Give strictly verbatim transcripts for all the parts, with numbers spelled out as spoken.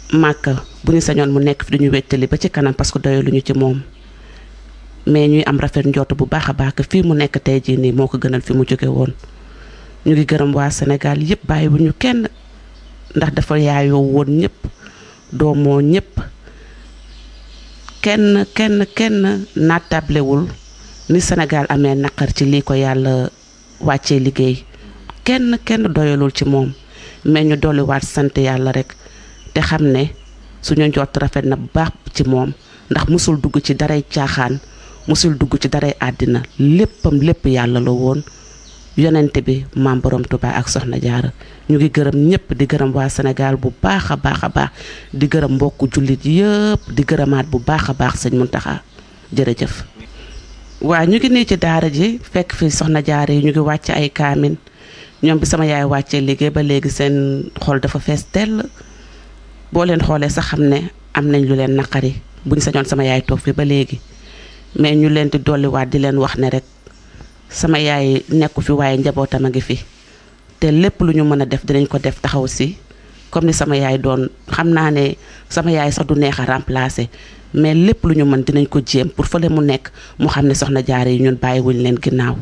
Màkka bu ñu sañoon mu nekk fi duñu wéttali ba ci kanam parce que doyaluñu ci moom mais ñuy am rafet njort bu baax a baax que fii mu nekk tey jii nii moo ko gënal fi mu jóge woon. ñu ngi gërëm waa Sénégal yëpp bàyyiwuñu kenn ndax dafa yaayoo woon ñëpp doomoo ñëpp kenn kenn kenn naatablewul ni Sénégal amee naqar ci lii ko yàlla wàccee liggéey kenn kenn doyalul ci moom mais ñu dolliwaat sant yàlla rek te xam ne suñu njort rafet na bu baax ci moom ndax musul dugg ci daray caaxaan musul dugg ci daray àddina léppam lépp yàlla la woon yonente bi maam borom Tuubaa ak soxna Jaara ñu ngi gërëm ñëpp di gërëm waa Sénégal bu baax a baax a baax di gërëm mbokku jullit yëpp di gërëmaat bu baax a baax sëñ Muntaxa jërëjëf. waa ñu ngi nii ci daara ji fekk fi soxna Jaara yi ñu ngi wàcc ay kaamin ñoom bi sama yaay wàccee liggéey ba léegi seen xol dafa fees tell boo leen xoolee sax xam ne am nañ lu leen naqari buñ sañoon sama yaay toog fi ba léegi mais ñu leen di dolliwaat di leen wax ne rek sama yaay nekku fi waaye njabootam a ngi fi te lépp lu ñu mën a def dinañ ko def taxaw si comme ni sama yaay doon xam naa ne sama yaay sax du neex a remplacer mais lépp lu ñu mën dinañ ko jéem pour fële mu nekk mu xam ne soxna Jaara yi ñun bàyyiwuñ leen ginnaaw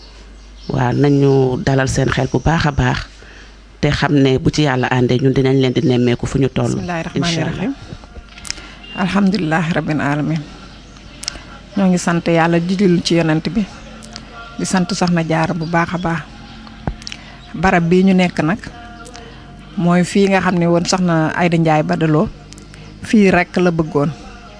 waaw nañu dalal seen xel bu baax a baax te xam ne bu ci yàlla àndee ñun dinañ leen di nemmeeku fu ñu toll. bismillaahi rahmaani rahiim alhamdulilah rabbil alamin ñoo ngi sant yàlla di julli ci yonent bi di sant soxna Jaara bu baax a baax barab bii ñu nekk nag mooy fii nga xam ne woon soxna Ayda Njaay Badaloo fii rekk la bëggoon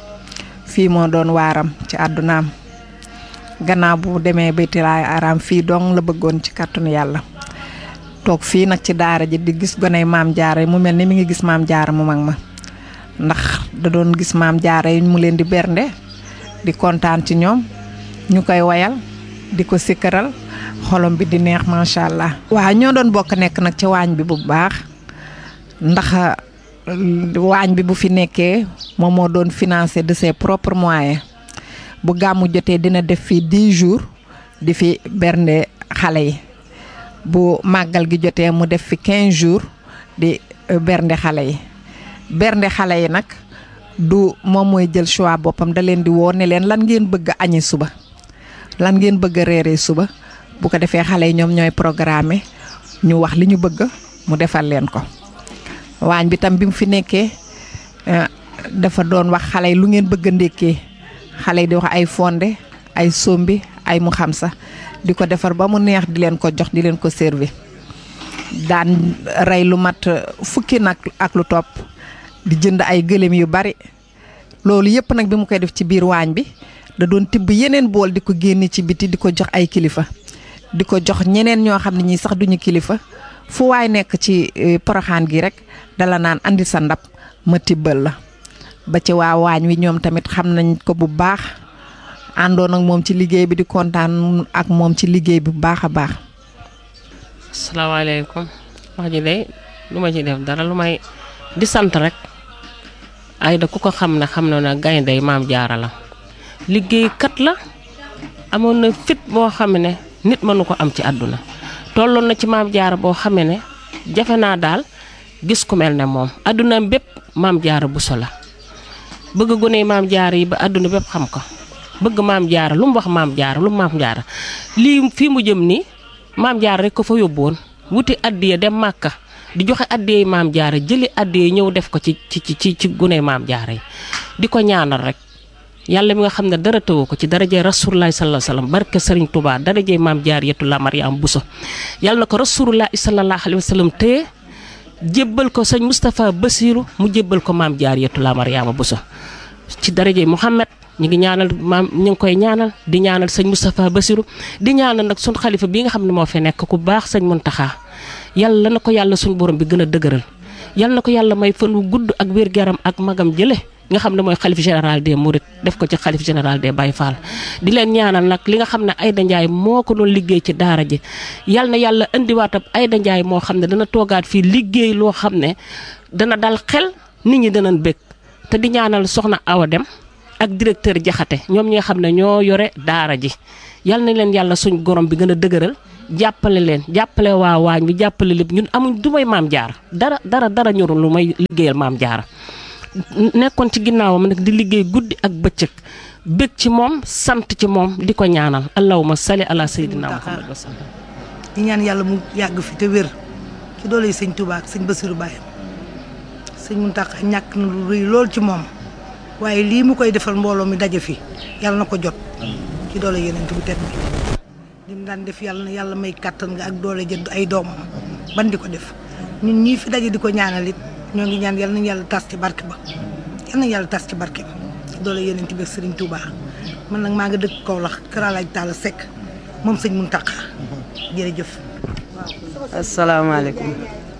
fii moo doon waaram ci àddunaam gannaaw bu demee baytilaay araam fii dong la bëggoon ci kàttanu yàlla toog fii nag ci daara ji di gis goney maam Jaara mu mel ni mi ngi gis maam Jaara mu mag ma ndax da doon gis maam Jaara yi mu leen di bernde di kontaan ci ñoom ñu koy wayal di ko sikkaral xolom bi di neex macha allah. waaw ñoo doon bokk nekk nag ci waañ bi bu baax ndax waañ bi bu fi nekkee moom moo doon financé de ses propres moyens bu gàmmu jotee dina def fii dix jours di fi bernde xale yi bu màggal gi jotee mu def fi quinze jours di bernde xale yi bernde xale yi nag du moom mooy jël choix boppam da leen di woo ne leen lan ngeen bëgg a añi suba lan ngeen bëgg a reeree suba bu ko defee xale yi ñoom ñooy programme ñu wax li ñu bëgg mu defal leen ko waañ bi tam bi mu fi nekkee dafa doon wax xale yi lu ngeen bëgg a ndékkee xale yi di wax ay fonde ay sombi ay mu xam sa di ko defar ba mu neex di leen ko jox di leen ko servi daan rey lu mat fukki nag ak lu topp di jënd ay gëléem yu bari loolu yëpp nag bi mu koy def ci biir waañ bi da doon tibb yeneen bool di ko génne ci biti di ko jox ay kilifa di ko jox ñeneen ñoo xam ne ñii sax duñu kilifa fu waay nekk ci poroxaan gi rek dala naan andi sa ndab ma tibbal la ba ci waa waañ wi ñoom tamit xam nañ ko bu baax àndoon ak moom ci liggéey bi di kontaan ak moom ci liggéey bi bu baax a baax. asalaamaaleykum wax ji de lu ma ci def dara lu may di sant rek Ayda ku ko xam ne xam na ne gayndey maam Jaara la liggéeykat la amoon na fit boo xam ne nit mënu ko am ci àdduna tolloon na ci maam Jaara boo xam ne jafe naa daal gis ku mel ne moom àdduna bépp maam Jaara Buso la bëgg gone maam Jaara yi ba àdduna bépp xam ko bëgg maam Jaara lu mu wax maam Jaara lu mu maam Jaara lii fii mu jëm nii maam Jaara rek ko fa yóbbu woon wuti addiya dem Màkka di joxe addiya maam Jaara jëli addiya ñëw def ko ci ci ci ci gune maam Jaara yi di ko ñaanal rek yàlla mi nga xam ne dara tëwu ko ci daraje Rasulullah sallallahu alayhi wasallam barke Serigne Touba daraje maam Jaariyatullah Mariam Buso yàlla na ko Rasulullah sallallahu alayhi wasallam téye jébbal ko sëñ Moustapha Bassirou mu jébbal ko maam Jaariyatullah Mariama Buso ci daraje Muhammad ñu ngi ñaanal maam ñu ngi koy ñaanal di ñaanal sëñ Moustapha Bassirou di ñaanal nag suñ xalifa bi nga xam ne moo fi nekk ku baax sëñ Muntaxa yàlla na ko yàlla suñ borom bi gën a dëgëral yàlla na ko yàlla may fan wu gudd ak wér-gu-yaram ak magam jële nga xam ne mooy xalif général des Mourides def ko ci xalif général des Baye Fall di leen ñaanal nag li nga xam ne Ayda Njaay moo ko doon liggéey ci daara ji yàlla na yàlla indiwaatam Ayda Njaay moo xam ne dana toogaat fii liggéey loo xam ne dana dal xel nit ñi danañ bëgg te di ñaanal soxna Awa Dem ak directeur Jaxate ñoom ñi nga xam ne ñoo yore daara ji yàlla na leen yàlla suñ gorom bi gën a dëgëral jàppale leen jàppale waa waañ bi jàppale lépp ñun amuñ du may maam Jaara dara dara dara ñorul lu may liggéeyal maam Jaara nekkoon ci ginnaawam nag di liggéey guddi ak bëccëg bëgg ci moom sant ci moom di ko ñaanal allahumma salli ala sayyidina muhammad wa sallam. di ñaan yàlla mu yàgg fi te wér ci doole sëñ Touba ak sëñ Bassirou Baye sëñ Mountakha ñàkk na lu rëy lool ci moom waaye lii mu koy defal mbooloo mi daje fi yàlla na ko jot ci doole yeneen bu tedd bi li mu daan def yàlla na yàlla may kàttan nga ak doole jënd ay doomam ban di ko def ñun ñii fi daje di ko ñaanal it ñoo ngi ñaan yàlla nañu yàlla tas ci barke ba yàlla nañu yàlla tas ci barke ba ci doole yeneen bi ak Serigne Touba man nag maa nga dëkk Kaolack Kër Alaaj Talla Seck moom sëñ Mountakha jërëjëf. asalaamaaleykum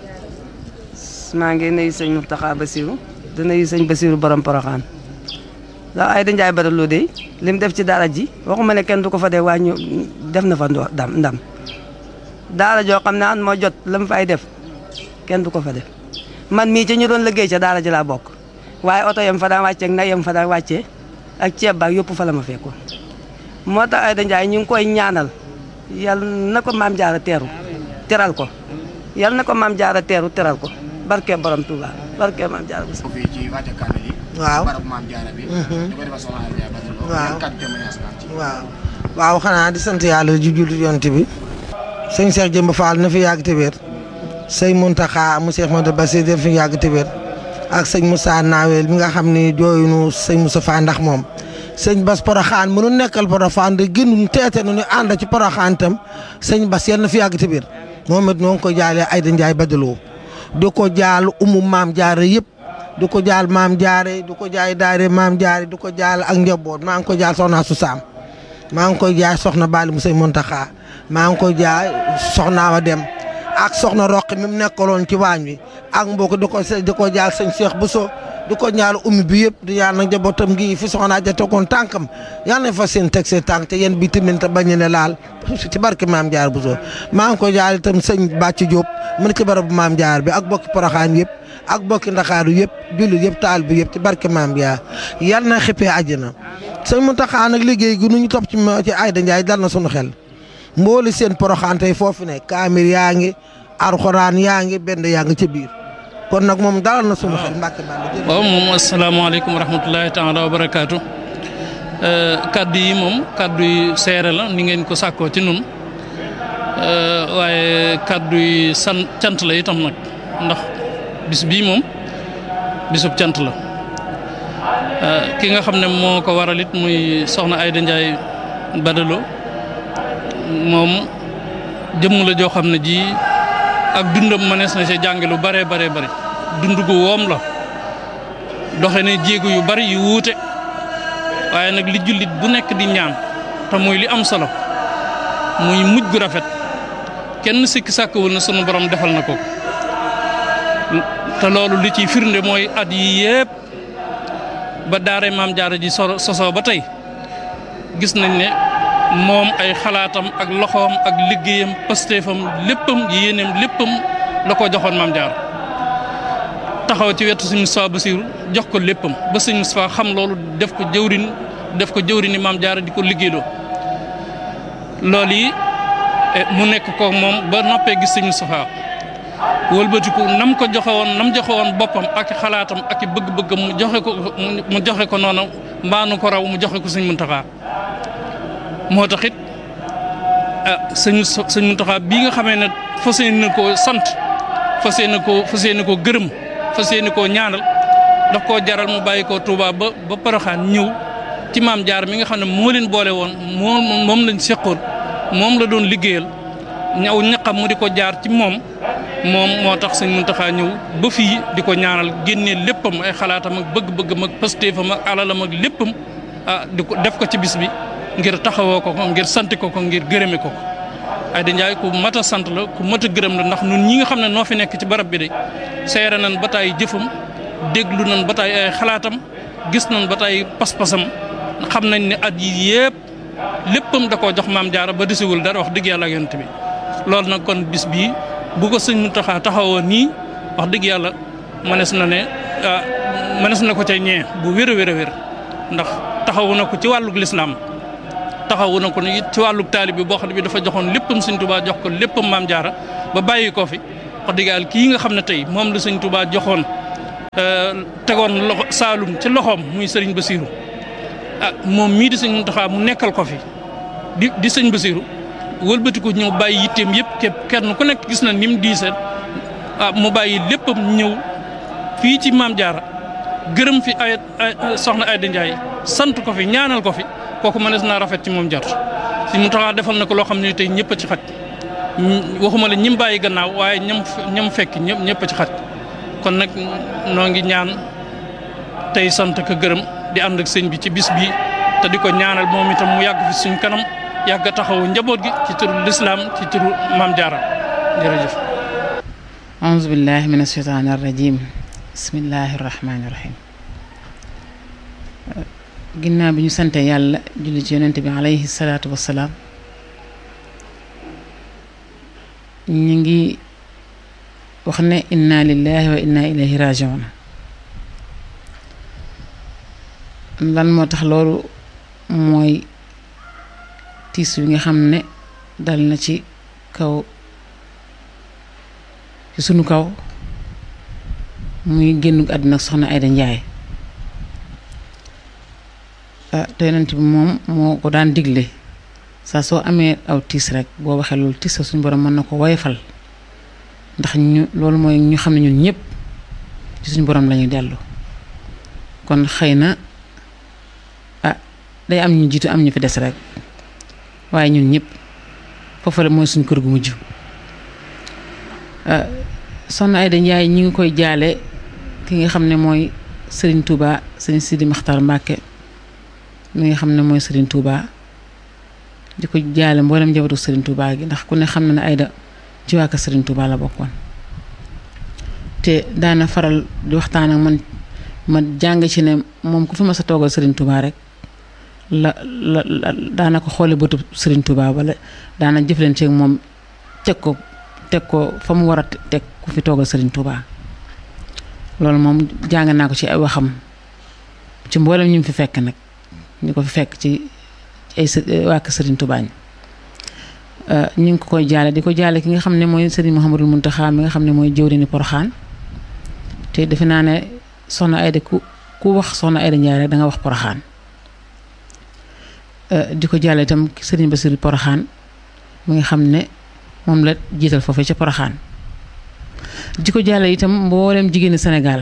maa ngi nuyu sëñ Mountakha Bassirou di nuyu sëñ Bassirou borom Porokhane ndax Aïda Ndiaye Badara de li mu def ci daara ji waxuma ne kenn du ko fa dee waaye ñu def na fa ndam ndam daara joo xam ne an moo jot la mu fay def kenn du ko fa def man mii ci ñu doon liggéey ca daara ji laa bokk waaye oto yam fa daan wàccee ak nag yam fa daan wàccee ak ceeb baak yëpp fa la ma fekkoon moo tax Aïda Ndiaye ñu ngi koy ñaanal yal na ko maam jaara teeru teral ko yal na ko maam jaara teeru teral ko barke borom Touba barke maam jaara bu fii ci wàcce kaamil yi waaw barab maam jaara bi di ko defal soxna Aïda Badara waaw yan kàddu témoignage nga am ci waaw waaw xanaa di sant yàlla ji julli yonent bi sëñ Cheikh Jëmb Fall na fi yàgg te wér sëñ Mountakha mu Cheikh Modou Bassir def fi yàgg te wér ak sëñ Moussa Nawel mi nga xam ni jooyunu sëñ Moussa Fa ndax moom sëñ Bass Porokhane mënu nekkal Porokhane de gënuñ teete nu ñu ànd ci Porokhane tam sëñ Bass yal na fi yàgg te wér moom it noo ngi ko jaalee Aïda Ndiaye Badara di ko jaal umu maam jaare yëpp di ko jaal maam jaare di ko jaay daare maam jaare di ko jaal ak njaboot maa ngi ko jaal soxna su saam maa ngi koy jaay soxna Bali mu sëñ Mountakha maa ngi koy jaay soxna wa dem ak soxna Roqi mi mu nekkaloon ci waañ wi ak mbokk di ko di ko jaal sëñ Cheikh Bousso di ko ñaal ummi bi yëpp di ñaan nag njabootam gi fi soxna ja tegoon tànkam yal nañ fa seen teg seen tànk te yéen bi tamit bañ ne laal ci barke maam jaar Bousso maa ngi ko jaal itam sëñ Bàcc Diop mu ne ci barabu maam jaar bi ak bokki Porokhane yëpp ak bokki Ndakaaru yëpp jullit yëpp taal bi yëpp ci barke maam jaar yal na xippee àjjana sëñ Mountakha nag liggéey gi nu ñu topp ci ci Aïda Ndiaye dal na sunu xel mbooli seen Porokhane tey foofu ne kaamir yaa ngi alxuraan yaa ngi benn yaa ngi ci biir kon nag moom dalal na sunu xel Mbàkke Bàll waaw moom asalaamaaleykum wa rahmatulahi taala wa barakaatu kaddu yi moom kaddu yi seere la ni ngeen ko sàkkoo ci nun waaye kaddu yi san cant la itam nag ndax bis bii moom bisub cant la ki nga xam ne moo ko waral it muy soxna Aïda Ndiaye Badara moom jëmm la joo xam ne ji ak dundam mënees na ci jànge lu bare bare bare dund gu woom la doxe ne jéego yu bari yu wuute waaye nag li jullit bu nekk di ñaan te muy li am solo muy mujj gu rafet kenn sikki sàkkawul na sunu borom defal na ko te loolu li ciy firnde mooy at yi yépp ba daare maam jaara ji sosoo ba tey gis nañ ne moom ay xalaatam ak loxoom ak liggéeyam pastéefam léppam yéeneem léppam la ko joxoon maam jaar taxaw ci wetu sëñ Moustapha Bassirou jox ko léppam ba sëñ Moustapha xam loolu def ko jëwrin def ko jëwrini maam jaar di ko liggéeyloo loolu yi mu nekk ko moom ba noppee gis sëñ Moustapha wëlbatiku nam ko joxe woon nam joxe woon boppam ak xalaatam ak bëgg-bëggam mu joxe ko mu joxe ko noonu mbaanu ko raw mu joxe ko sëñ Mountakha moo tax it ah sëñ sëñ Mountakha bii nga xamee ne fas yéene na koo sant fas yéene koo fas yéene koo gërëm fas yéene koo ñaanal daf koo jaral mu bàyyi koo Touba ba ba Porokhane ñëw ci maam jaar mi nga xam ne moo leen boole woon moom moom lañ seqoon moom la doon liggéeyal ñaw ñaqam mu di ko jaar ci moom moom moo tax sëñ Mountakha ñëw ba fii di ko ñaanal génnee léppam ay xalaatam ak bëgg-bëggam ak pastéefam ak alalam ak léppam ah di ko def ko ci bis bi. ngir taxawoo ko ko ngir sant ko ko ngir gërëme ko ko Aïda Ndiaye ku mat a sant la ku mat a gërëm la ndax ñun ñi nga xam ne noo fi nekk ci barab bi de seere nañ ba taay jëfam déglu nañ ba taay ay xalaatam gis nañ ba taay pas-pasam xam nañ ne at yi yëpp léppam da koo jox maam jaara ba desiwul dara wax dëgg yàlla ak yonent bi loolu nag kon bis bii bu ko sëñ Mountakha taxawoo nii wax dëgg yàlla mënees na ne mënees na ko ca ñee bu wér a wér a wér ndax taxawu na ko ci wàllug lislaam taxawu na ko it ci wàllu taalib bi boo xam ne bi dafa joxoon léppam sëñ Touba jox ko léppam maam jaara ba bàyyi ko fi wax dëgg yàlla kii nga xam ne tey moom la sëñ Touba joxoon tegoon loxo Saalum ci loxoom muy sëriñ Basiiru ah moom mii di sëñ Muntaxa mu nekkal ko fi di di sëñ Basiiru wëlbatiku ñëw bàyyi yitteem yëpp képp kenn ku nekk gis na ni mu diisee ah mu bàyyi léppam ñëw fii ci Maam Jaara gërëm fi ay soxna Ayda Njaay sant ko fi ñaanal ko fi kooku mënees naa rafet ci moom jot sëñ Muntaxa defal na ko loo xam ne tey ñëpp a ci xaj waxuma la ñim bàyyi gannaaw waaye ñam ñam fekk ñëpp ñëpp a ci xaj kon nag noo ngi ñaan tey sant ko gërëm di ànd ak sëñ bi ci bis bi te di ko ñaanal moom itam mu yàgg fi suñ kanam yàgg a taxawu njaboot gi ci turu lislaam ci turu Maam Jaara jërëjëf. auzu billahi min asheytaani arrajim bismillahi rahmaani rahim ginnaaw bi ñu sante yàlla julli ci yonent bi alayhi salaatu wassalaam ñu ngi wax ne inna lillahi wa inna ilayhi rajiun lan moo tax loolu mooy tiis wi nga xam ne dal na ci kaw ci sunu kaw muy génn àddina ak soxna Ayda Njaay te yonent bi moom moo ko daan digle saa soo amee aw tiis rek boo waxee loolu tiis sa suñu borom mën na ko woyofal ndax ñu loolu mooy ñu xam ne ñun ñëpp ci suñu borom lañuy dellu kon xëy na ah day am ñu jiitu am ñu fi des rek waaye ñun ñëpp foofu la mooy suñu kër gu mujj soxna Ayda Njaay ñi ngi koy jaale ki nga xam ne mooy Serigne Touba Serigne Sidi Maxtar Mbàkke mi nga xam ne mooy Serigne Touba di ko jaale mboolem njabootu Serigne Touba gi ndax ku ne xam na ne Ayda ci waa kër Serigne Touba la bokkoon te daana faral di waxtaan ak man ma jàng ci ne moom ku fi ma sa toogal Serigne Touba rek la la la daana ko xoole bëtu Serigne Touba wala daana jëflante ak moom teg ko teg ko fa mu war a teg ku fi toogal Serigne Touba loolu moom jàng naa ko ci ay waxam ci mboolem ñu fi fekk nag ñu ko fi fekk ci ay waa kër Serigne Touba ñi ñu ngi ko koy jaale di ko jaale ki nga xam ne mooy Serigne Mouhamadul Mountakha mi nga xam ne mooy jëwriñu Poroxaan te defe naa ne soxna Ayda ku ku wax soxna Ayda Njaay rek da nga wax Poroxaan di ko jaale itam Serigne Bassirou Poroxaan mi nga xam ne moom la jiital foofee ca Poroxaan di ko jaale itam mboolem jigéeni Sénégal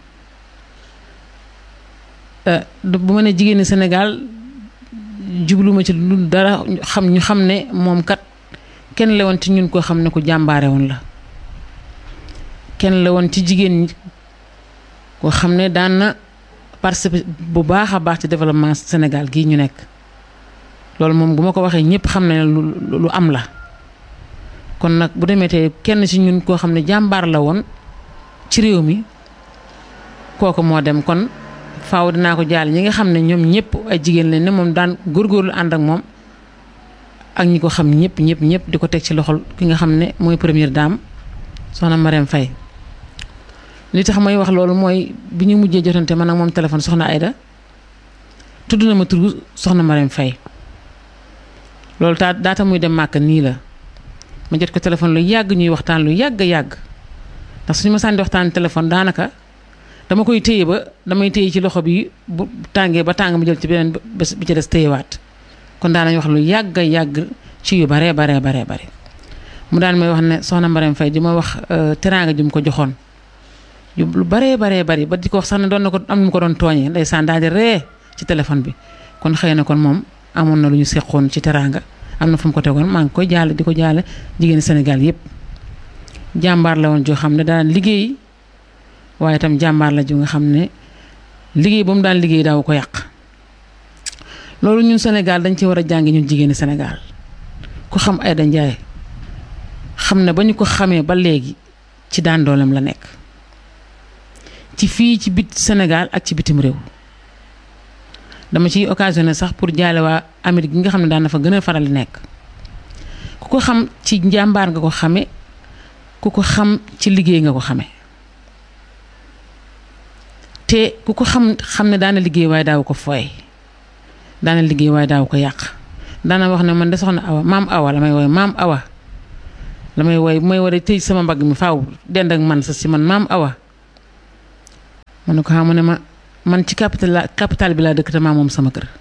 bu ma ne jigéeni Sénégal jubluma ci lu dara xam ñu xam ne moom kat kenn la woon ci ñun koo xam ne ku jàmbaare woon la kenn la woon ci jigéen ñi koo xam ne daan na participer bu baax a baax ci développement Sénégal gii ñu nekk loolu moom bu ma ko waxee ñëpp xam ne lu lu am la kon nag bu demee tey kenn ci ñun koo xam ne jàmbaar la woon ci réew mi kooku moo dem kon faaw dinaa ko jaal ñi nga xam ne ñoom ñëpp ay jigéen lañ ne moom daan góorgóorlu ànd ak moom ak ñi ko xam ñëpp ñëpp ñëpp di ko teg ci loxol ki nga xam ne mooy première dame soxna Marème Faye li tax may wax loolu mooy bi ñu mujjee jotante man ak moom téléphone soxna Ayda tudd na ma turu soxna Marème Faye loolu taa daata muy dem màkk nii la ma jot ko téléphone lu yàgg ñuy waxtaan lu yàgg yàgg ndax suñu ma sànni waxtaan téléphone daanaka dama koy téye ba damay téye ci loxo bi bu tàngee ba tàng mu jël ci beneen bés bi ci des téyewaat kon daanañ wax lu yàgg yàgg ci yu baree baree baree bare mu daan may wax ne soxna Marème Faye di ma wax teraanga ju mu ko joxoon yu lu baree baree bari ba di ko wax sax ne doon na ko am nu mu ko doon tooñee ndeysaan daal di ree ci téléphone bi kon xëy na kon moom amoon na lu ñu seqoon ci teraanga am na fu mu ko tegoon maa ngi koy jaale di ko jaale jigéeni Sénégal yépp jàmbaar la woon joo xam ne daan liggéey waaye itam jàmbaar la ju nga xam ne liggéey ba mu daan liggéey daaw ko yàq loolu ñun Sénégal dañ ci war a jàngi ñun jigéeni Sénégal ku xam Ayda Njaay xam ne ba ñu ko xamee ba léegi ci daan dooleem la nekk ci fii ci bit Sénégal ak ci bitim réew dama ciy occasionné sax pour jaale waa Amérique gi nga xam ne daan na fa gën a faral di nekk ku ko xam ci njàmbaar nga ko xame ku ko xam ci liggéey nga ko xame te ku ko xam xam ne daana liggéey waaye daaw ko fooy daana liggéey waaye daaw ko yàq daana wax ne man de soxna Awa maam Awa la may wooy maam Awa la may wooy bu may war a tëj sama mbagg mi faaw dend ak man sa si man maam Awa ma ne ko xam mu ne ma man ci capital la capital bi laa dëkk te maa moom sama kër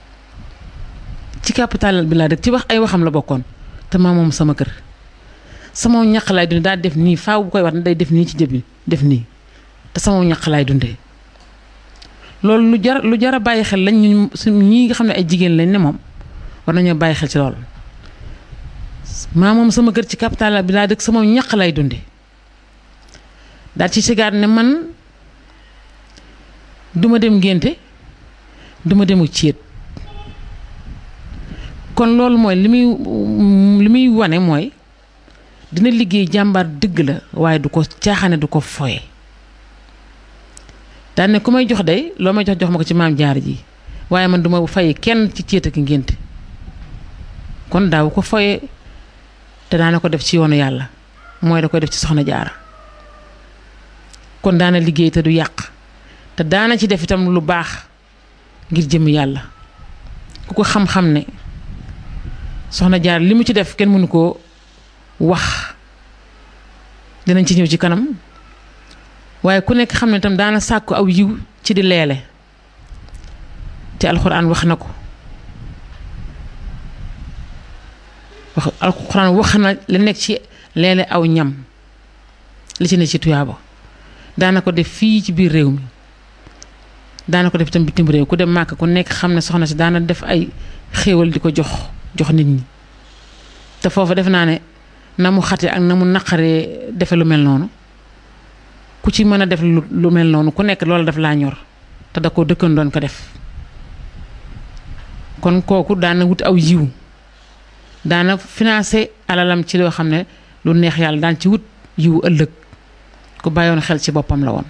ci capital bi laa dëkk ci wax ay waxam la bokkoon te maa moom sama kër sama ñaq laay dundee daal def nii faaw bu koy wax ne day def nii ci jëb bi def nii te sama ñaq laay dundee loolu lu jar lu jar a bàyyi xel lañ ñu ñii nga xam ne ay jigéen lañ ne moom war nañoo bàyyi xel ci loolu maa moom sama kër ci capital bi laa dëkk sama ñaq laay dundee daal ci sigaat ne man duma dem ngénte duma dem ak céet kon loolu mooy li muy li muy wane mooy dina liggéey jàmbaar dëgg la waaye du ko caaxaane du ko foye daan ne ku may jox day loo may jox jox ma ko ci maam jaar ji waaye man duma fay kenn ci céet ak ngénte kon daaw ko foye te daana ko def ci yoonu yàlla mooy da koy def ci soxna jaara kon daana liggéey te du yàq te daana ci def itam lu baax ngir jëm yàlla ku ko xam-xam ne soxna jaar li mu ci def kenn mënu koo wax dinañ ci ñëw ci kanam waaye ku nekk xam ne itam daana sàkku aw yiw ci di leele te alxuraan wax na ko wax alxuraan wax na la nekk ci leele aw ñam li ci ne ci tuyaaba daana ko def fii ci biir réew mi daana ko def itam bitim réew ku dem màkk ku nekk xam ne soxna si daana def ay xéewal di ko jox jox nit ñi te foofu def naa ne na mu xate ak na mu naqaree defe lu mel noonu ku ci mën a def lu mel noonu ku nekk loolu daf laa ñor te da ko dëkkan doon ko def kon kooku daana wut aw yiw daana financé alalam ci loo xam ne lu neex yàlla daan ci wut yiw ëllëg ku bàyyoon xel ci boppam la woon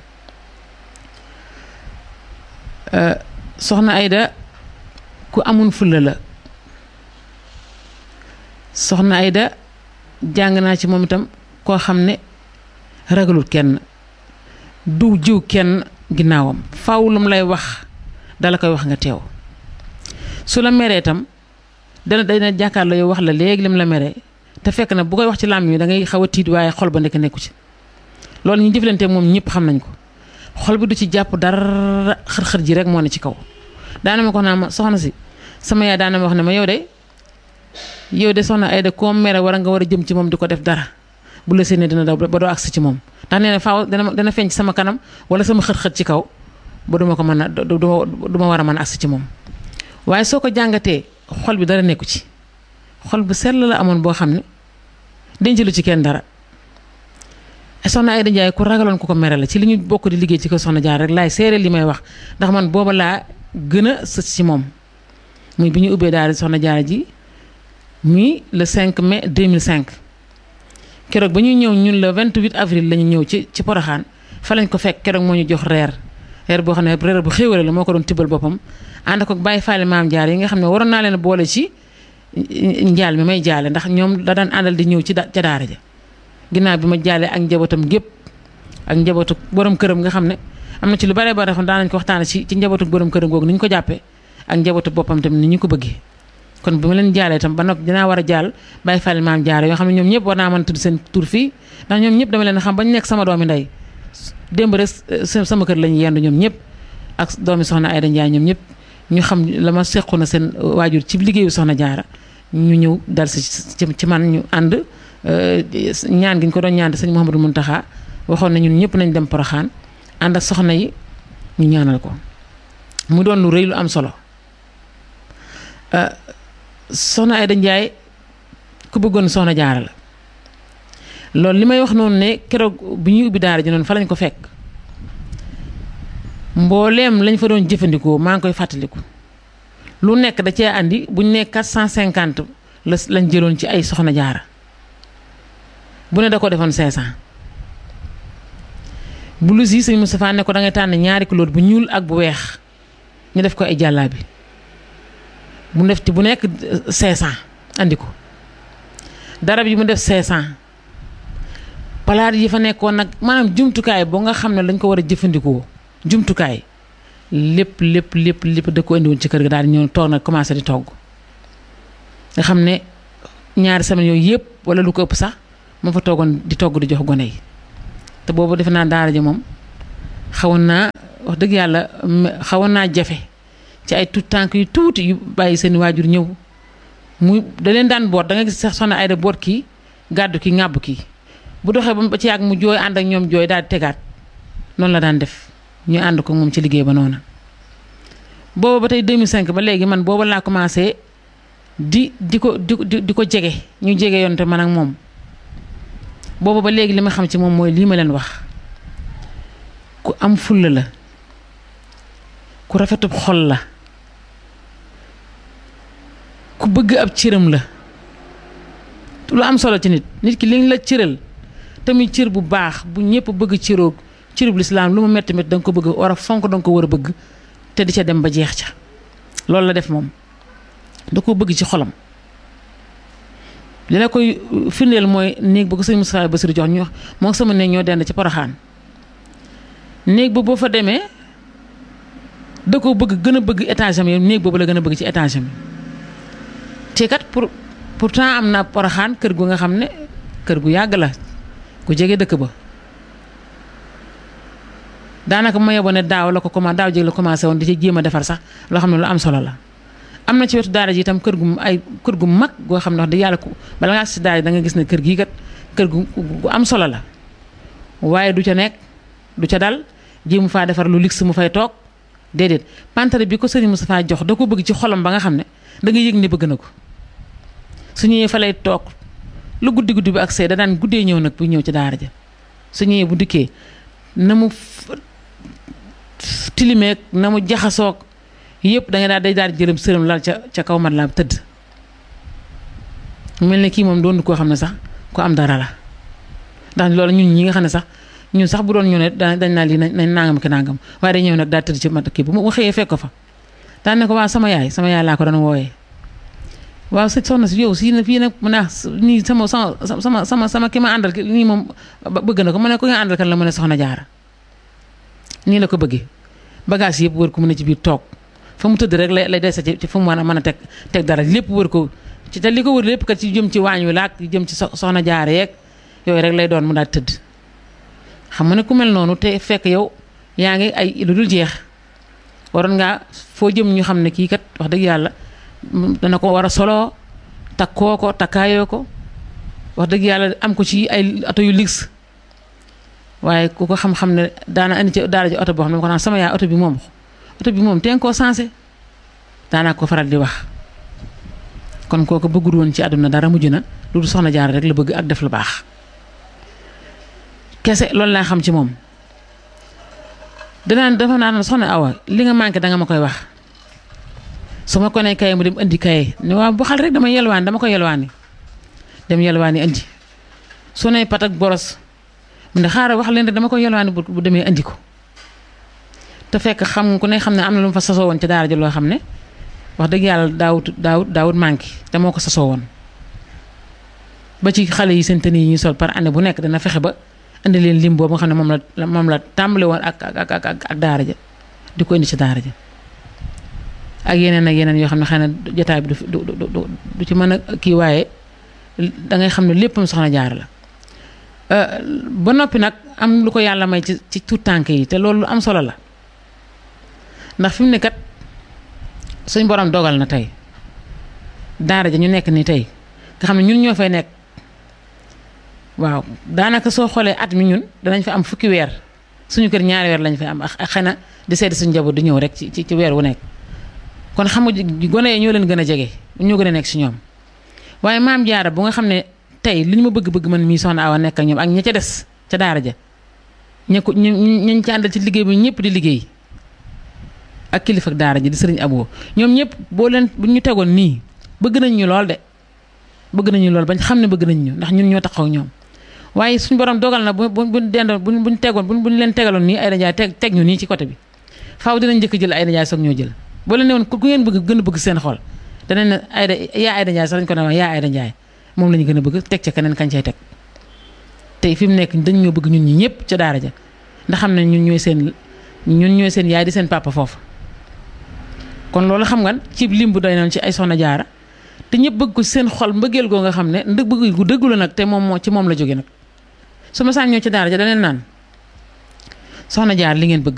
soxna Ayda ku amun fulla la soxna Ayda jàng naa ci moom itam koo xam ne ragalul kenn du jiw kenn ginnaawam faaw lu mu lay wax dala koy wax nga teew su la meree itam dana dana jàkkaarloo yow wax la léegi lim la meree te fekk na bu koy wax ci làmm yi da ngay xaw a tiit waaye xol ba nekk nekku ci loolu ñu jëflante moom ñëpp xam nañ ko xol bi du ci jàpp dara xër-xër ji rek moo ne ci kaw daana ma ko naa ma soxna si sama yaay daana ma wax ne ma yow de yow de soxna Ayda koo mere war a nga war a jëm ci moom di ko def dara bu la séenee dina daw ba doo agsi ci moom ndax nee na faaw dana dana feeñ ci sama kanam wala sama xët-xët ci kaw ba duma ko mën a du ma war a mën a agsi ci moom waaye soo ko jàngatee xol bi dara nekku ci xol bu sell la amoon boo xam ne denc lu ci kenn dara soxna Ayda Njaay ku ragaloon ku ko mere la ci li ñu bokk di liggéey ci ko soxna jaar rek laay seere li may wax ndax man booba laa gën a sës ci moom muy bi ñu ubbee daal soxna jaar ji muy le cinq mai deux mille cinq keroog ba ñuy ñëw ñun le vingt-huit avril la ñu ñëw ci ci Poroxaan fa lañ ko fekk keroog moo ñu jox reer reer boo xam ne reer bu xéwale la moo ko doon tibbal boppam ànd ko bàyyi faale maam jaar yi nga xam ne waroon naa leen boole ci njaal mi may jaale ndax ñoom da daan àndal di ñëw ci ca daara ja ginnaaw bi ma jaalee ak njabootam gépp ak njabootu borom këram nga xam ne am na ci lu bare bare xam daan nañ ko waxtaane ci ci njabootu borom këram googu ni ñu ko jàppee ak njabootu boppam tamit ni ñu ko bëggee kon bi ma leen jaalee tam ba noppi dinaa war a jaal bàyyi fàlle maam jaare yoo xam ne ñoom ñëpp war naa mën a tudd seen tur fii ndax ñoom ñëpp dama leen xam ba ñu nekk sama doomi ndey démb rek sama kër lañu yendu ñoom ñëpp ak doomi soxna Ayda Njaay ñoom ñëpp ñu xam la ma sequ na seen waajur ci liggéeyu soxna jaara ñu ñëw dal si ci man ñu ànd ñaan gi ñu ko doon ñaan sëñ Mouhamadou Mountakha waxoon na ñun ñëpp nañ dem Poroxaan ànd ak soxna yi ñu ñaanal ko mu doon lu rëy lu am solo soxna Ayda Njaay ku bëggoon soxna jaara la loolu li may wax noonu ne keroog bu ñuy ubbi daara ji noonu fa lañ ko fekk mbooleem lañ fa doon jëfandikoo maa ngi koy fàttaliku lu nekk da cee andi buñ ne quatre cent cinquante la lañ jëloon ci ay soxna jaara bu ne da ko defoon cinq cent blouse yi sëñ Moustapha ne ko da ngay tànn ñaari couleur bu ñuul ak bu weex ñu def ko ay jàllaabi mu def ci bu nekk cinq cent andi ko darab yi mu def cinq cent palaat yi fa nekkoon nag maanaam jumtukaay boo nga xam ne dañ ko war a jëfandikoo jumtukaay lépp lépp lépp lépp da ko indiwoon ci kër ga daal di ñëw toog nag commencé di togg nga xam ne ñaari semaine yooyu yëpp wala lu ko ëpp sax ma fa toogoon di togg di jox gone yi te boobu defe naa daara ji moom xawoon naa wax dëgg yàlla xawoon naa jafe ci ay tout tànk yu tuuti yu bàyyi seen waajur ñëw muy da leen daan boot da nga gis sax soxna Ayda boot kii gàddu kii ŋàbb kii bu doxee ba ci yàgg mu jooy ànd ak ñoom jooy daal di tegaat noonu la daan def ñu ànd ko moom ci liggéey ba noonu. booba ba tey deux mille cinq ba léegi man booba laa commencé di di ko di di ko jege ñu jege yoon te man ak moom booba ba léegi li ma xam ci moom mooy lii ma leen wax ku am fulla la ku rafetub xol la ku bëgg ab cëram la lu am solo ci nit nit ki liñ la cëral tamit cër bu baax bu ñëpp bëgg cëroo cërub lislaam lu mu metti metti da nga ko bëgg war a fonk da nga ko war a bëgg te di ca dem ba jeex ca loolu la def moom da ko bëgg ci xolam li la koy firndeel mooy néeg ba ko sëñ Moustapha Bassirou jox ñu wax moo sama néeg ñoo dend ci Poroxaan néeg ba boo fa demee da ko bëgg gën a bëgg étage am néeg boobu la gën a bëgg ci étage am te kat pour pourtant am na Poroxaan kër gu nga xam ne kër gu yàgg la ku jege dëkk ba daanaka ma yeboo ne daaw la ko commencé daaw jéeg la commencé woon di ci jéem a defar sax loo xam ne lu am solo la. am na ci wetu daara ji itam kër gu ay kër gu mag goo xam ne wax dëgg yàlla ku bala ngaa si daara ji da nga gis ne kër gii kat kër gu gu am solo la waaye du ca nekk du ca dal jéemu faa defar lu luxe mu fay toog déedéet pantare bi ko sëriñ Moustapha jox da ko bëgg ci xolam ba nga xam ne da nga yëg ne bëgg na ko su ñëwee fa lay toog lu guddi guddi bi ak see da daan guddee ñëw nag bu ñëw ci daara ja su ñëwee bu dikkee na mu tilimeeg na mu jaxasoog yëpp da nga daal day daal di jërëm sërëm lal ca ca kaw mat la tëdd mel ne kii moom doon koo xam ne sax ko am dara la ndax loolu ñun ñi nga xam ne sax ñun sax bu doon ñëw ne dañ naa lii nañ nangam ki nangam waaye day ñëw nag daal tëdd ci mat kii bu ma xëyee fekk ko fa daan ne ko waaw sama yaay sama yaay laa ko doon wooyee waaw sëñ soxna si yow si na fii nag mu ne nii sama sama sama sama sama ki ma àndal nii moom bëgg na ko mu ne ko nga àndal kan la mu ne soxna jaara nii la ko bëggee bagage yëpp wër ko mu ne ci biir toog fa mu tëdd rek lay lay dese ci fu mu mën a mën a teg teg dara lépp wër ko ci te li ko wër lépp kat ci jëm ci waañ wi laak jëm ci soxna jaara yeeg yooyu rek lay doon mu daal tëdd xam nga ne ku mel noonu te fekk yow yaa ngi ay lu dul jeex waroon ngaa foo jëm ñu xam ne kii kat wax dëgg yàlla dana ko war a soloo takkoo ko takkaayoo ko wax dëgg yàlla am ko ci ay oto yu luxe waaye ku ko xam-xam ne daana indi ci daara ji oto boo xam ne ko naan sama yaay oto bi moom oto bi moom teen koo sensé daanaa ko faral di wax kon kooku bëggul woon ci àdduna dara mujj na lu dul soxna jaar rek la bëgg ak def lu baax kese loolu laa xam ci moom danaan dafa naan soxna Awa li nga manqué danga ma koy wax su ma ko nee kaye mu dem indi kaye ne waaw bu xal rek dama yelwaani dama ko yelwaani dem yelwaani indi su ne pat ak boros mu ne xaaral wax leen rek dama ko yelwaani bu demee indi ko te fekk xam ku ne xam ne am na lu mu fa sasoo woon ci daara ji loo xam ne wax dëgg yàlla daawut daawut daawut manqué te moo ko sasoo woon ba ci xale yi seen tenue yi ñuy sol par année bu nekk dana fexe ba indi leen lim boobu nga xam ne moom la moom la tàmbale woon ak ak ak ak daara ja di ko indi ci daara ja ak yeneen ak yeneen yoo xam ne xëy na jotaay bi du du du du ci mën a kii waaye da ngay xam ne léppam soxna jaar la ba noppi nag am lu ko yàlla may ci ci tout tànk yi te loolu lu am solo la ndax fi mu ne kat suñ borom dogal na tey daara ja ñu nekk ni tey nga xam ne ñun ñoo fay nekk waaw daanaka soo xoolee at mi ñun danañ fa am fukki weer suñu kër ñaari weer lañ fay am ak xëy na di seeti suñu njaboot di ñëw rek ci ci weer wu nekk kon xam nga gone yi ñoo leen gën a jege ñoo gën a nekk si ñoom waaye maam jaara bu nga xam ne tey li ñu ma bëgg-bëgg man mii soxna Awa nekk ak ñoom ak ña ca des ca daara ja ña ko ñu ñu ci àndal ci liggéey bi ñëpp di liggéey ak kilifa ak daara ji di sëriñ Abo ñoom ñëpp boo leen bu ñu tegoon nii bëgg nañ ñu lool de bëgg nañu lool bañ xam ne bëgg nañ ñu ndax ñun ñoo taxaw ñoom waaye suñu borom dogal na bu bu bu dendoon bu buñ tegoon bu buñ leen tegaloon nii ay dajaay teg teg ñu nii ci côté bi faaw dinañ njëkk jël ay dajaay soog ñoo jël boo leen ne woon ku ngeen bëgg gën a bëgg seen xol danañ ne Ayda yaa Ayda Ndiaye sax lañ ko ne wax yaa Ayda Ndiaye moom la ñu gën a bëgg teg ca keneen kañ cay teg tey fi mu nekk dañ ñoo bëgg ñun ñi ñëpp ca daara ja ndax xam ne ñun ñooy seen ñun ñooy seen yaay di seen papa foofu kon loolu xam nga ci lim bu doy noonu ci ay soxna jaara te ñëpp bëgg ko seen xol mbëggeel goo nga xam ne ndëg bëgg gu dëggu la nag te moom moo ci moom la jóge nag su ma saan ñëw ci daara ja daneen naan soxna jaar li ngeen bëgg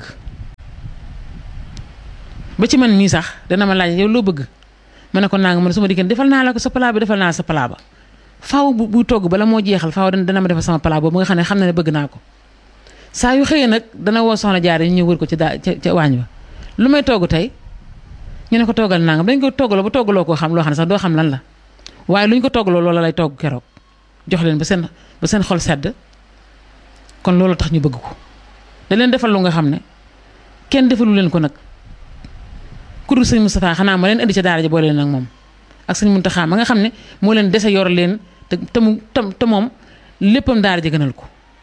ba ci man mii sax dana ma laaj yow loo bëgg ma ne ko naa nga ma ne suma diggante defal naa la ko sa plat bi defal naa la sa plat ba faaw bu bu togg bala moo jeexal faaw dana ma defal sama plat boobu nga xam ne xam na ne bëgg naa ko saa yu xëyee nag dana woo soxna jaar yi ñëw wër ko ci daa ca ca waañ ba lu may togg tey ñu ne ko toggal naa nga dañ ko toggaloo ba toggaloo koo xam loo xam ne sax doo xam lan la waaye lu ñu ko toggaloo loola lay togg keroog jox leen ba seen ba seen xol sedd kon loolu tax ñu bëgg ko da leen defal lu nga xam ne kenn defalu leen ko nag ku dul sëñ Moustapha xanaa ma leen indi ca daara ja boole leen ak moom ak sëñ Muntaxa ma nga xam ne moo leen dese yor leen te te mu te moom léppam daara ja gënal ko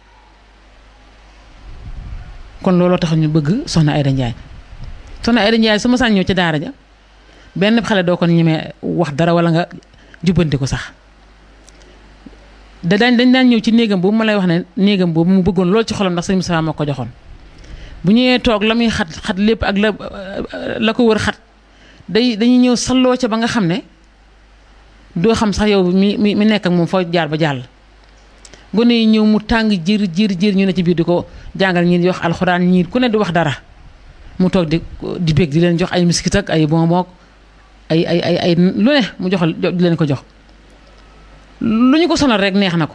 kon looloo tax ñu bëgg soxna Aïda Ndiaye soxna Aïda Ndiaye su ma saan ñëw ca daara ja benn xale doo ko ñemee wax dara wala nga jubbanti ko sax da daañ dañ daan ñëw ci néegam boobu ma lay wax ne néegam boobu mu bëggoon lool ci xolam ndax sëñ Moustapha moo ko joxoon bu ñëwee toog la muy xat xat lépp ak la la ko wër xat day dañuy ñëw salloo ca ba nga xam ne doo xam sax yow mi mi mi nekk ak moom foo jaar ba jàll gone yi ñëw mu tàng jër jër jër ñu ne ci biir di ko jàngal ñii di wax alxuraan ñii ku ne di wax dara mu toog di di bég di leen jox ay miskit ak ay bonbon ay ay ay ay lu ne mu joxal di leen ko jox lu ñu ko sonal rek neex na ko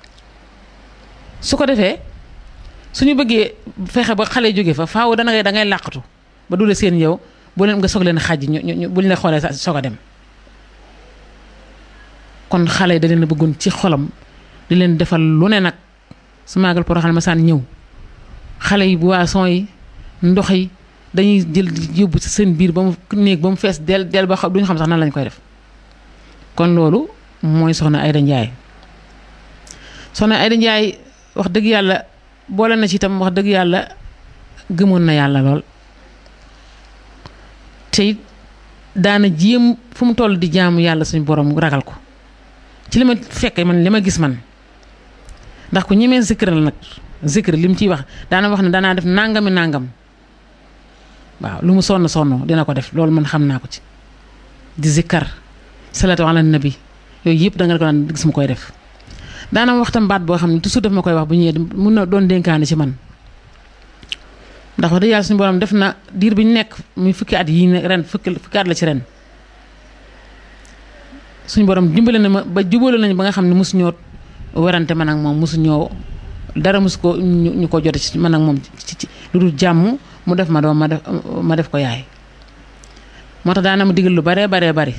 su ko defee suñu bëggee fexe ba xale jóge fa faaw dana ngay da ngay làqatu ba du la seen yow bu leen nga soog leen xàjj ñu ñu bu ñu la xoolee sa soog a dem kon xale yi da leen a bëggoon ci xolam di leen defal lu ne nag su maagal Porokhane ma saan ñëw xale yi boisson yi ndox yi dañuy jël yóbbu ci seen biir ba mu néeg ba mu fees del del ba xam duñu xam sax nan lañ koy def kon loolu mooy soxna Aïda Ndiaye soxna Aïda Ndiaye wax dëgg yàlla boole na ci itam wax dëgg yàlla gëmoon na yàlla lool te it daana jéem fu mu toll di jaamu yàlla suñu borom ragal ko ci li ma fekkee man li ma gis man ndax ku ñemee zikr la nag zikr li mu ciy wax daana wax ne danaa def nangami nangam waaw lu mu sonn sonn dina ko def loolu man xam naa ko ci di zikkar salaatu ala nabi yooyu yëpp da nga ko daan gis mu koy def daana waxtam baat boo xam ne toujours daf ma koy wax bu ñëwee mun na doon dénkaane ci man ndax wax dëgg yàlla suñu borom def na diir bi ñu nekk muy fukki at yii ne ren fukki fukki at la ci ren suñu borom dimbale na ma ba jubóole nañu ba nga xam ne mosu ñoo werante man ak moom mosu ñoo dara mosu ko ñu ko jote ci man ak moom ci ci lu dul jàmm mu def ma doom ma def ma def ko yaay moo tax daana ma digal lu baree baree bari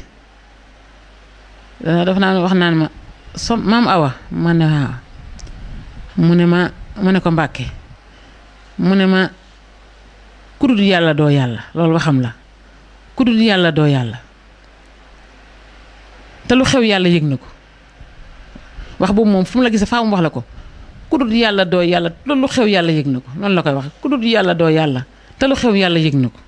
daf naa wax naan ma so maam Awa ma ne waaw mu ne ma mu ne ko Mbàkke mu ne ma ku dul yàlla doo yàlla loolu waxam la ku dul yàlla doo yàlla te lu xew yàlla yëg na ko wax boobu moom fu mu la gisee faa mu wax la ko ku dul yàlla doo yàlla te lu xew yàlla yëg na ko noonu la koy wax ku dul yàlla doo yàlla te lu xew yàlla yëg na ko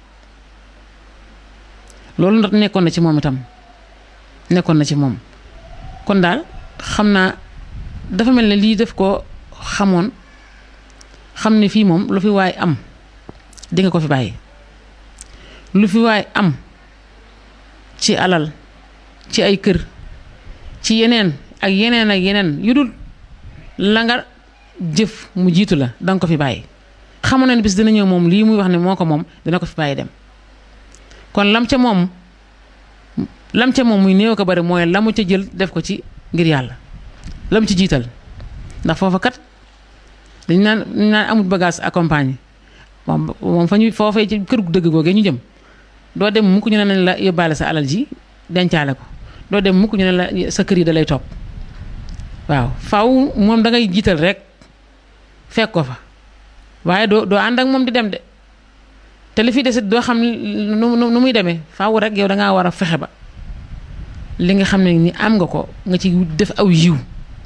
loolu ndax nekkoon na ci moom itam nekkoon na ci moom kon daal xam naa dafa mel ne lii def ko xamoon xam ne fii moom lu fi waay am di nga ko fi bàyyi lu fi waay am ci alal ci ay kër ci yeneen ak yeneen ak yeneen yu dul la nga jëf mu jiitu la danga ko fi bàyyi xamoon na ne bis dina ñëw moom lii muy wax ne moo ko moom dina ko fi bàyyi dem kon lam ca moom lam ca moom muy néew ko bari mooy la mu ca jël def ko ci ngir yàlla lam ci jiital ndax foofa kat dañ naan dañ naan amul bagage accompagné moom moom fa ñu foofee ci kër gu dëgg googee ñu jëm doo dem mukk ñu ne nañ la yóbbaale sa alal ji dencaale ko doo dem mukk ñu ne la sa kër yi da lay topp waaw faw moom da ngay jiital rek fekk ko fa waaye doo doo ànd ak moom di dem de te li fi desit doo xam nu nu muy demee faaw rek yow da ngaa war a fexe ba li nga xam ne ni am nga ko nga ci def aw yiw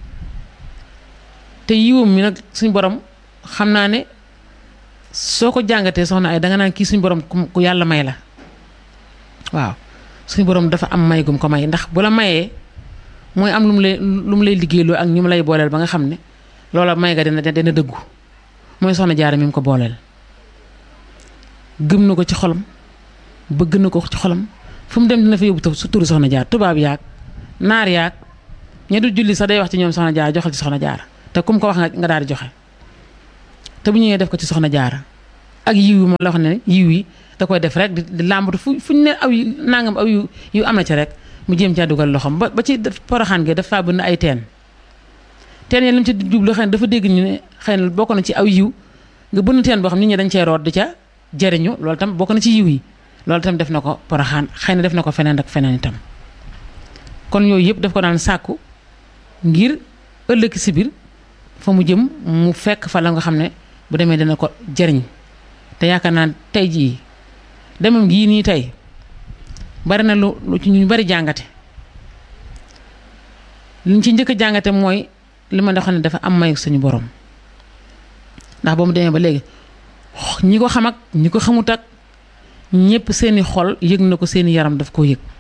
te yiwam mi nag suñ borom xam naa ne soo ko jàngatee soxna ay danga naan kii suñ borom ku yàlla may la waaw suñ borom dafa am may gum ko may ndax bu la mayee mooy am lu mu lay lu mu lay liggéeyloo ak ñu mu lay booleel ba nga xam ne loola may nga dina dina dëggu mooy soxna Jaara mi mu ko booleel gëm na ko ci xolam bëgg na ko ci xolam fu mu dem dina fa yóbbu su turu soxna Jaara tubaab yaag naar yaag ña du julli sax day wax ci ñoom soxna Jaara joxal ci soxna Jaara te kum ko wax nga nga daal di joxe te bu ñëwee def ko ci soxna jaara ak yiw yi ma la wax ne yiw yi da koy def rek di làmbatu fu fu ñu ne aw yu nangam aw yu yu am na ci rek mu jéem caa dugal loxoom ba ba ci Poroxaan gi dafa bëgg na ay teen teen yi li mu ci jublu xëy na dafa dégg ñu ne xëy na bokk na ci aw yiw nga bënn teen boo xam nit ñi dañ cee root di ca jëriñu loolu tam bokk na ci yiw yi loolu tam def na ko Poroxaan xëy na def na ko feneen ak feneen itam kon yooyu yëpp daf ko daan sàkku ngir ëllëg si biir fa mu jëm mu fekk fa la nga xam ne bu demee dina ko jëriñ te yaakaar naa tey jii demam gii nii tey bari na lu lu ci ñu bari jàngate liñ ci njëkk a jàngate mooy li ma doon ne dafa am mayu suñu borom ndax ba mu demee ba léegi ñi ko xam ak ñi ko xamut ak ñëpp seeni xol yëg na ko seeni yaram daf koo yëg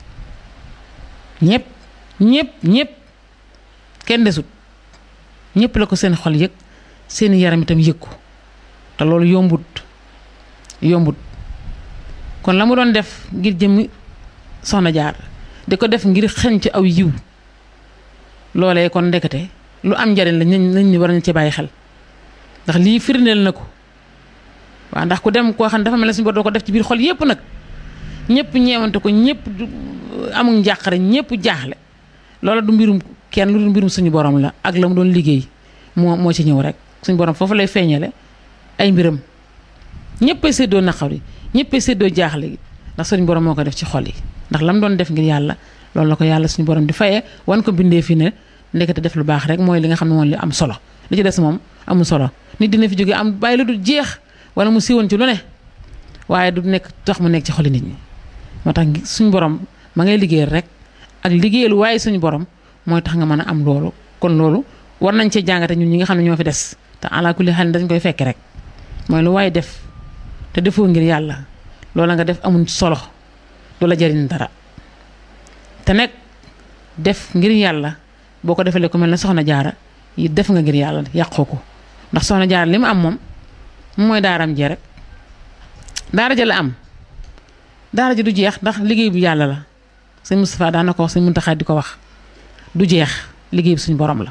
ñëpp ñëpp ñëpp kenn desut ñëpp la ko seen xol yëg seeni yaram itam yëg ko te loolu yombut yombut kon la mu doon def ngir jëmmi soxna jaar di ko def ngir xeñ ci aw yiw loolee kon ndekete lu am njariñ la nañ ni war nañ ci bàyyi xel ndax lii firndeel na ko waaw ndax ku dem koo xam ne dafa mel ne suñu bor doo ko def ci biir xol yépp nag ñëpp ñeewante ko ñëpp amul njàqare ñëpp jaaxle loola du mbirum kenn lu du mbirum suñu borom la ak la mu doon liggéey moo moo ci ñëw rek suñu borom foofu lay feeñale ay mbiram ñëpp ay séddoo naqar yi ñëpp ay séddoo jaaxle gi ndax suñu borom moo ko def ci xol yi ndax la mu doon def ngir yàlla loolu la ko yàlla suñu borom di fayee wan ko bindee fi ne ndekete def lu baax rek mooy li nga xam ne moom li am solo li ci des moom amul solo nit dina fi jóge am bàyyi lu du jeex wala mu siiwoon ci lu ne waaye du nekk tax mu nekk ci xoli nit ñi moo tax suñu borom ma ngay liggéeyal rek ak liggéeyal waaye suñu borom mooy tax nga mën a am loolu kon loolu war nañ cee jàngate ñun ñi nga xam ne ñoo fi des te ala kulli xel dañ koy fekk rek mooy lu waaye def te defoo ngir yàlla loola nga def amul solo du la jariñ dara te nekk def ngir yàlla boo ko defalee ko mel ne soxna jaara yi def nga ngir yàlla yàqoo ko ndax soxna jaara li mu am moom mooy daaram jee rek daara ja la am daara ji du jeex ndax liggéey bu yàlla la sëñ Moustapha daan na ko wax sëñ Muntaxa di ko wax du jeex liggéey bi suñu borom la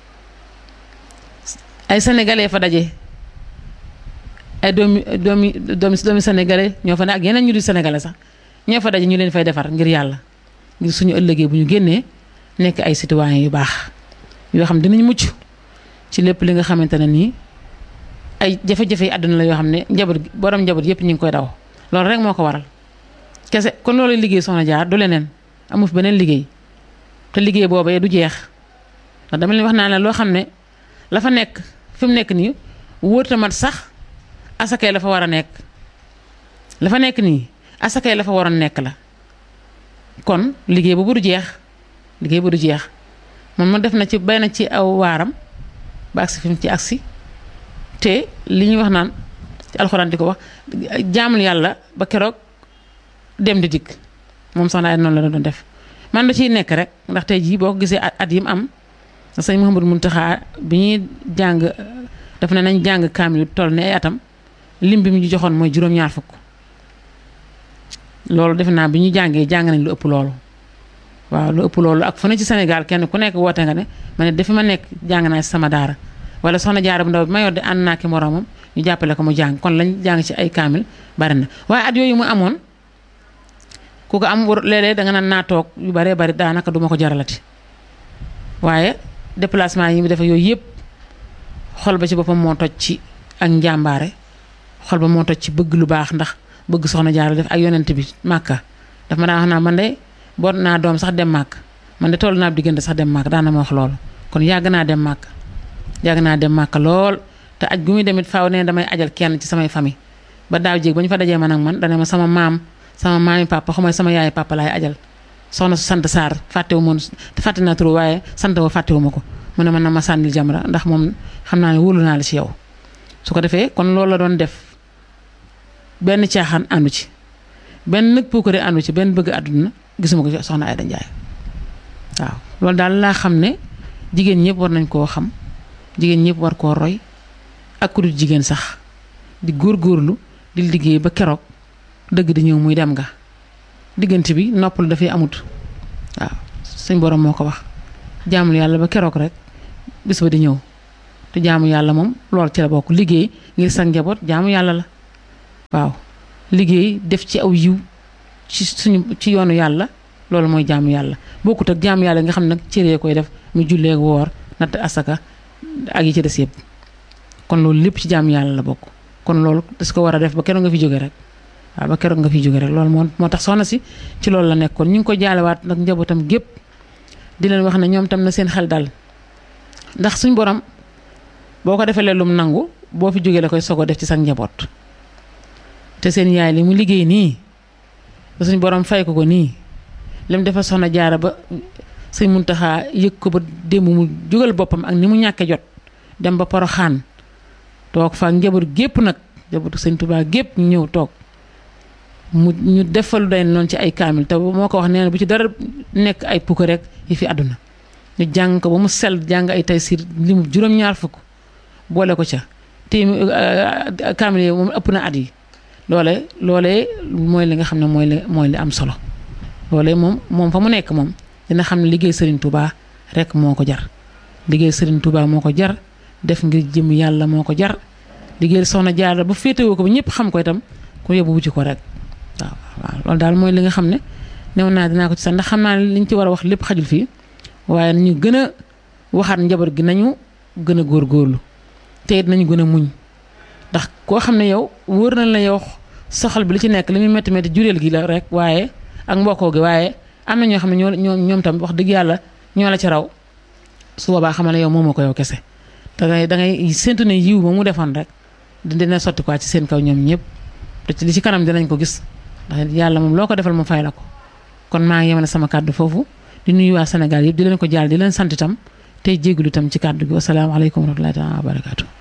ay sénégalais fa daje ay doomi doomi doomi doomi sénégalais ñoo fa ne ak yeneen ñu di sénégalais sax ñoo fa daje ñu leen fay defar ngir yàlla ngir suñu ëllëgee bu ñu génnee nekk ay citoyens yu baax yoo xam dinañ mucc ci lépp li nga xamante ne nii ay jafe-jafe yi àdduna la yoo xam ne njaboot borom njaboot yépp ñu ngi koy daw loolu rek moo ko waral kese kon loolu liggéey soxna jaar du leneen amu fi beneen liggéey te liggéey boobee du jeex ndax dama leen wax naa ne loo xam ne la fa nekk fi mu nekk nii wóorta mat sax asakay la fa war a nekk la fa nekk nii asakay la fa waroon nekk la kon liggéey boobu du jeex liggéey bu du jeex moom ma def na ci bay na ci aw waaram ba agsi fi mu ci agsi te li ñuy wax naan ci alxuraan di ko wax jaamul yàlla ba keroog dem di dikk moom soxna ay noonu la doon def man da ciy nekk rek ndax tey jii boo ko gisee at yi mu am sëñ Mouhamadou Mountakha bi ñuy jàng daf ne nañ jàng kaamil toll ne ay atam lim bi mu ñu joxoon mooy juróom-ñaar fukk loolu defe naa bi ñu jàngee jàng nañ lu ëpp loolu waaw lu ëpp loolu ak fu ne ci Sénégal kenn ku nekk woote nga ne ma ne dafa ma nekk jàng naa ci sama daara wala soxna jaara bu ndaw bi ma yor di ànd naa ki moroomam ñu jàppale ko mu jàng kon lañ jàng ci ay kaamil bari na waaye at yooyu mu amoon ku ko am léeg-léeg danga naan naa toog yu baree bari daanaka duma ko jaralati waaye déplacement yi mu defe yooyu yëpp xol ba ci boppam moo toj ci ak njàmbaare xol ba moo toj ci bëgg lu baax ndax bëgg soxna jaara def ak yonent bi màkka daf ma daan wax naa man de boot naa doom sax dem màkk man de toll naa diggante sax dem màkk daana ma wax loolu kon yàgg naa dem màkk yàgg naa dem màkk lool te aj gu muy demit faaw ne damay ajal kenn ci samay famille ba daaw jéeg ba ñu fa dajee man ak man dana ma sama maam sama maami papa xamay sama yaay papa laay ajal soxna su sant Sarr fàttewu moon fàtte naa turu waaye sant wa fàttewu ma ko mu ne man na ma sànnil jamra ndax moom xam naa ne wóolu naa la ci yow su ko defee kon loolu la doon def benn caaxaan àndu ci benn nag puukare àndu ci benn bëgg àdduna gisuma ko soxna Aïda Ndiaye waaw loolu daal laa xam ne jigéen ñëpp war nañ koo xam jigéen ñëpp war koo roy ak ku dul jigéen sax di góorgóorlu di liggéey ba keroog dëgg di ñëw muy dem nga diggante bi noppalu dafay amut waaw suñ borom moo ko wax jaamul yàlla ba keroog rek bis ba di ñëw te jaamu yàlla moom loolu ci la bokk liggéey ngir sa njaboot jaamu yàlla la waaw liggéey def ci aw yiw ci suñu ci yoonu yàlla loolu mooy jaamu yàlla bokkut ak jaamu yàlla nga xam nag cëree koy def mu jullee ak woor natt asaka ak yi ci des yëpp kon loolu lépp ci jaamu yàlla la bokk kon loolu das ko war a def ba keroog nga fi jóge rek waaw ba keroog nga fi jóge rek loolu moo moo tax soxna si ci loolu la nekkoon ñu ngi ko jaalewaat nag njabootam gépp di leen wax ne ñoom tam na seen xel dal ndax suñ borom boo ko defee lum nangu boo fi jógee la koy sogo def ci sa njaboot te seen yaay li mu liggéey nii ba suñ borom fay ko ko nii lim dafa soxna jaara ba sëñ Muntaxa yëg ko ba démb mu jógal boppam ak ni mu ñàkke jot dem ba Poroxaan toog fa njaboot gépp nag njabootu sëñ Tuubaa gépp ñu ñëw toog mu ñu defal day noonu ci ay kaamil te moo ko wax nee na bu ci dara nekk ay pukk rek yi fi àdduna ñu jàng ko ba mu sell jàng ay taysiir li mu juróom-ñaar fukk boole ko ca te kaamil yi moom ëpp na at yi loole loolee mooy li nga xam ne mooy li mooy li am solo loolee moom moom fa mu nekk moom dina xam ne liggéey Serigne Touba rek moo ko jar liggéey Serigne Touba moo ko jar def ngir jëm yàlla moo ko jar liggéey soxna Jaara ba féetewoo ko ba ñëpp xam ko itam ku yóbbu wu ci ko rek waaw waaw loolu daal mooy li nga xam ne new naa dinaa ko ci sax ndax xam naa ne liñ ci war a wax lépp xajul fii waaye nañu gën a waxaat njaboot gi nañu gën a góorgóorlu te it nañu gën a muñ ndax koo xam ne yow wóor na la yow soxal bi li ci nekk li muy métti métti jureel gi la rek waaye ak mbokkoo gi waaye am na ñoo xam ne ñoo ñoo ñoom tam wax dëgg yàlla ñoo la ci raw su boobaa xamal ne yow moomoo ko yow kese da ngay da ngay séntu ne yiw ba mu defoon rek dina sotti quoi ci seen kaw ñoom ñëpp te ci li ci kanam dinañ ko gis ndax yàlla moom loo ko defal mu fay la ko kon maa ngi yemale sama kàddu foofu di nuyu waa Sénégal yëpp di leen ko jaal di leen sant itam tey jégalu itam ci kàddu gi wasalaamaaleykum wa rahmatullahi taala wa barakaatu